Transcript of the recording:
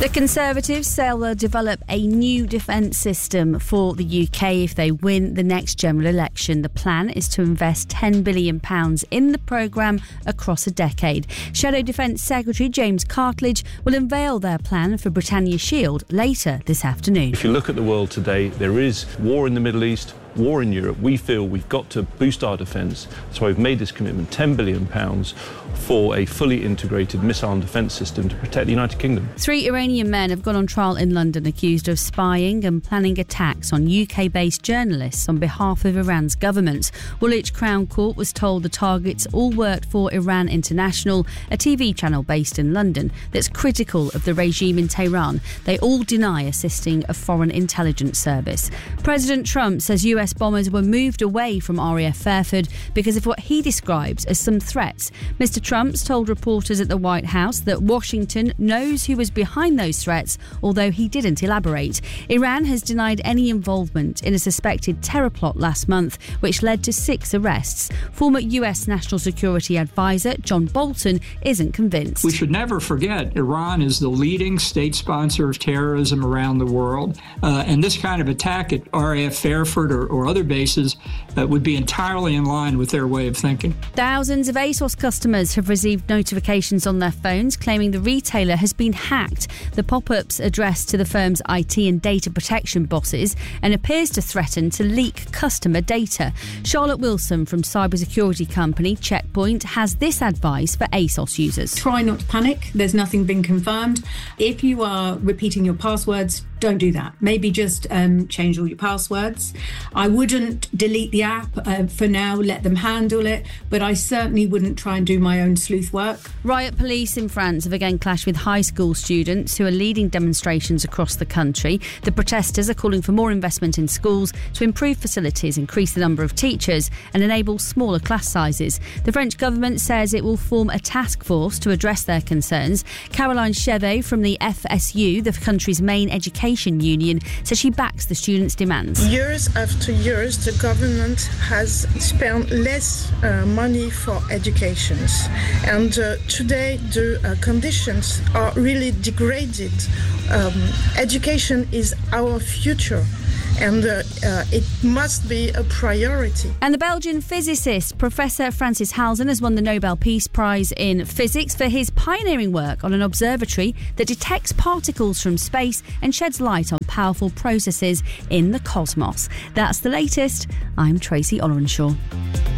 The Conservatives say they'll develop a new defence system for the UK if they win the next general election. The plan is to invest £10 billion in the programme across a decade. Shadow Defence Secretary James Cartledge will unveil their plan for Britannia Shield later this afternoon. If you look at the world today, there is war in the Middle East, war in Europe. We feel we've got to boost our defence, so we've made this commitment, £10 billion for a fully integrated missile and defence system to protect the United Kingdom. 3 Iranian men have gone on trial in London accused of spying and planning attacks on UK-based journalists on behalf of Iran's government. Woolwich Crown Court was told the targets all worked for Iran International, a TV channel based in London that's critical of the regime in Tehran. They all deny assisting a foreign intelligence service. President Trump says US bombers were moved away from RAF Fairford because of what he describes as some threats. Mr. Trump's told reporters at the White House that Washington knows who was behind those threats, although he didn't elaborate. Iran has denied any involvement in a suspected terror plot last month, which led to 6 arrests. Former US National Security Advisor John Bolton isn't convinced. We should never forget Iran is the leading state sponsor of terrorism around the world, and this kind of attack at RAF Fairford or other bases would be entirely in line with their way of thinking. Thousands of ASOS customers have received notifications on their phones claiming the retailer has been hacked. The pop-up's addressed to the firm's IT and data protection bosses and appears to threaten to leak customer data. Charlotte Wilson from cybersecurity company Checkpoint has this advice for ASOS users. Try not to panic. There's nothing been confirmed. If you are repeating your passwords, don't do that. Maybe just change all your passwords. I wouldn't delete the app for now, let them handle it, but I certainly wouldn't try and do my own sleuth work. Riot police in France have again clashed with high school students who are leading demonstrations across the country. The protesters are calling for more investment in schools to improve facilities, increase the number of teachers and enable smaller class sizes. The French government says it will form a task force to address their concerns. Caroline Chevet from the FSU, the country's main education union, says she backs the students' demands. Years after years, the government has spent less money for education, and today the conditions are really degraded. Education is our future, and it must be a priority. And the Belgian physicist Professor Francis Halzen has won the Nobel Peace Prize in Physics for his pioneering work on an observatory that detects particles from space and sheds light on powerful processes in the cosmos. That's the latest. I'm Tracy Ollerenshaw.